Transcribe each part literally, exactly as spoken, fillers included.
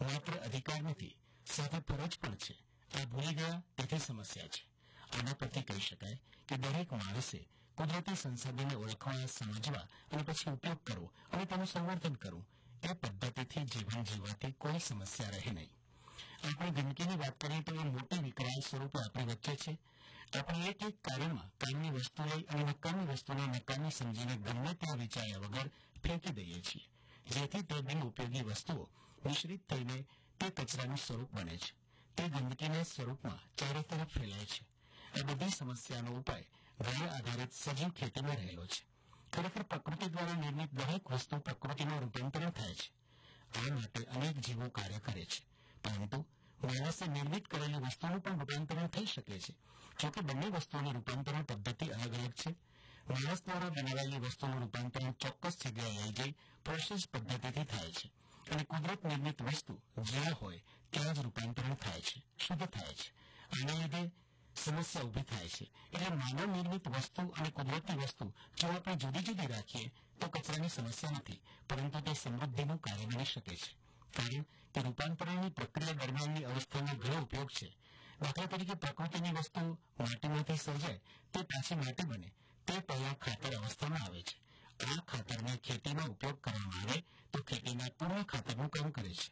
માત્ર અધિકાર નથી, સાથે ફરજ પણ છે. આ ભૂલી ગયા તેથી સમસ્યા છે. આના પરથી કહી શકાય કે દરેક માણસે કુદરતી સંસાધનને ઓળખવા, સમજવા અને પછી ઉપયોગ કરવો અને તેનું સંવર્ધન કરવું, એ પદ્ધતિથી જીવન જીવવાથી કોઈ સમસ્યા રહે નહીં. આપણે ગંદકીની વાત કરીએ તો એ મોટી વિકરાળ સ્વરૂપે આપણી વચ્ચે છે. આપણે એક એક કાર્યમાં કામની વસ્તુ લઈ અને નકામની વસ્તુને નકામી સમજીને ગમે ત્યાં વિચાર્યા વગર ફેંકી દઈએ છીએ, જેથી તે બિન ઉપયોગી વસ્તુઓ મિશ્રિત થઈને તે કચરાનું સ્વરૂપ બને છે. તે ગંદકીના સ્વરૂપમાં ચારે તરફ ફેલાય છે. આ બધી સમસ્યાનો ઉપાય ગાય આધારિત સજીવ ખેતીમાં રહેલો છે. ખરેખર પ્રકૃતિ દ્વારા નિર્મિત દરેક વસ્તુ પ્રકૃતિમાં રૂપાંતરણ થાય છે. આ માટે અનેક જીવો કાર્ય કરે છે, પરંતુ માણસે નિર્મિત કરેલી વસ્તુનું પણ રૂપાંતરણ થઈ શકે છે. જોકે બંને વસ્તુઓની રૂપાંતરણ પદ્ધતિ અલગ અલગ છે. માણસ દ્વારા બનાવાયેલી વસ્તુનું રૂપાંતરણ ચોક્કસ જગ્યાએ લઈ જઈ પ્રોસેસ પદ્ધતિથી થાય છે, અને કુદરત નિર્મિત વસ્તુ જ્યાં હોય ત્યાં જ રૂપાંતરણ થાય છે, શુદ્ધ થાય છે. આના લીધે સમસ્યા ઉભી થાય છે. એટલે માનવ નિર્મિત વસ્તુ અને કુદરતી વસ્તુ જો આપણે જુદી જુદી રાખીએ તો કચરાની સમસ્યા નથી, પરંતુ તે સમૃદ્ધિનું કાર્ય બની શકે છે. કારણ કે રૂપાંતરણની પ્રક્રિયા દરમિયાનની અવસ્થાનો ઘણો ઉપયોગ છે. દાખલા તરીકે પ્રકૃતિની વસ્તુ માટીમાંથી સર્જાય તે પાછી માટી બને તે પહેલા ખાતર અવસ્થામાં આવે છે. આ ખાતરને ખેતીમાં ઉપયોગ કરવામાં આવે તો ખેતીના પૂર્ણ ખાતરનું કામ કરે છે.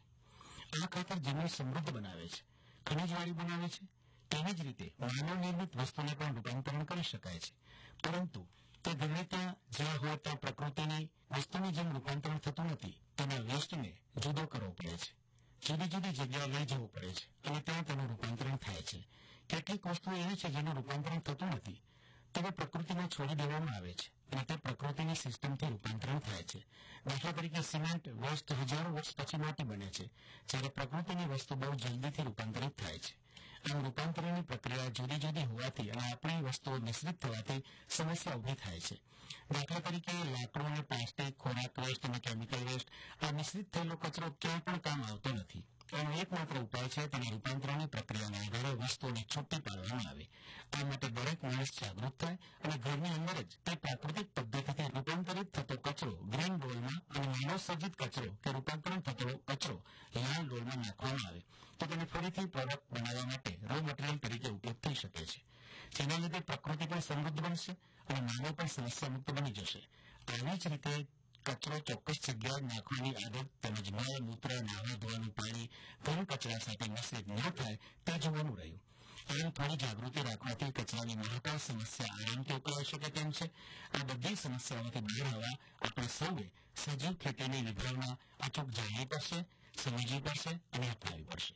આ ખાતર જમીન સમૃદ્ધ બનાવે છે, ખનિજવાળી બનાવે છે. તેવી જ રીતે માનવ નિર્મિત વસ્તુને પણ રૂપાંતરણ કરી શકાય છે, પરંતુ તે ગમે ત્યાં જ્યાં હોય ત્યાં પ્રકૃતિની વસ્તુની જેમ રૂપાંતરણ થતું નથી. તેના વેસ્ટને જુદો કરવો પડે છે, જુદી જુદી જગ્યાએ લઈ જવું પડે છે અને ત્યાં તેનું રૂપાંતરણ થાય છે. કેટલીક વસ્તુઓ એવી છે જેનું રૂપાંતરણ થતું નથી, તેને પ્રકૃતિમાં છોડી દેવામાં આવે છે અને તે પ્રકૃતિની સિસ્ટમથી રૂપાંતરણ થાય છે. દાખલા તરીકે સિમેન્ટ વેસ્ટ હજારો વર્ષ પછી માટી બને છે, જ્યારે પ્રકૃતિની વસ્તુ બહુ જલ્દીથી રૂપાંતરિત થાય છે. આમ રૂપાંતરણની પ્રક્રિયા જુદી જુદી હોવાથી અને આપણી વસ્તુઓ મિશ્રિત થવાથી સમસ્યા ઉભી થાય છે. દાખલા તરીકે લાકડું અને પ્લાસ્ટિક, ખોરાક વેસ્ટ અને કેમિકલ વેસ્ટ, આ મિશ્રિત થયેલો કચરો ક્યાંય પણ કામ આવતો નથી. એનો એકમાત્ર ઉપાય છે તેના રૂપાંતરણની પ્રક્રિયાના આધારે વસ્તુઓને છૂટી પાડવામાં આવે. આ માટે દરેક માણસ જાગૃત થાય અને ઘરની અંદર જ તે પ્રાકૃતિક પદ્ધતિથી રૂપાંતરિત થતો કચરો ગ્રીન ડોલમાં અને માનવ સર્જિત કચરો કે રૂપાંતરણ થતો કચરો લાલ ડોલમાં નાખવામાં આવે તો તેને ફરીથી પ્રોડક્ટ બનાવવા માટે રો મટીરિયલ તરીકે ઉપયોગ થઈ શકે છે. જેના લીધે પ્રકૃતિ પણ સમૃદ્ધ બનશે અને માનવ પણ સમસ્યા મુક્ત બની જશે. આવી જ રીતે કચરો ચોક્કસ જગ્યાએ નાખવાની આદત તેમજ મળ મૂત્ર, નાહવા ધોવાનું પાણી ઘન કચરા સાથે મિશ્રિત ન થાય તે જોવાનું રહ્યું. આમ થોડી જાગૃતિ રાખવાથી કચરાની મહાકાય સમસ્યા આરામથી ઉકેલાઈ શકે તેમ છે. આ બધી સમસ્યાઓમાંથી બહાર આવવા આપણે સૌએ સજીવ ખેતીની વિભાવના અચૂક જાણવી પડશે, સમજવી પડશે અને અપનાવવી પડશે.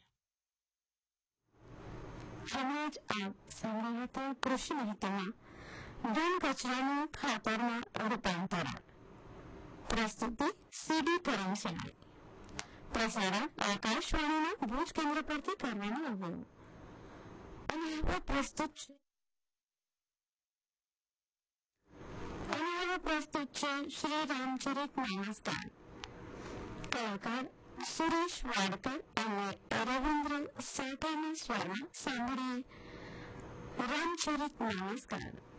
સમાજ આપ સાંભળ્યું કૃષિ માહિતીમાં ઘન કચરાનું ખાતરમાં રૂપાંતરણ. પ્રસ્તુતિ સીડી કરમસેનાઈ. પ્રસારણ આકાશવાણીના ભુજ કેન્દ્ર પરથી કરવામાં આવ્યું. અને હવે પ્રસ્તુત છે અને હવે પ્રસ્તુત છે શ્રી રામચરિત માનસગાન. કલાકાર સુરેશ વાડકર અને રવિન્દ્ર સાઠાના સ્વરમાં સાંભળીએ રામચરિત માનસગાન.